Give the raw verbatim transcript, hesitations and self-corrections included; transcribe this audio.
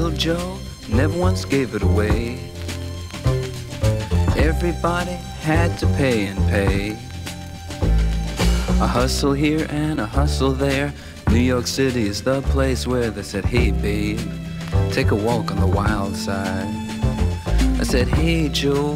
Little Joe never once gave it away. Everybody had to pay and pay. A hustle here and a hustle there. New York City is the place where they said, hey babe, take a walk on the wild side. I said, hey Joe,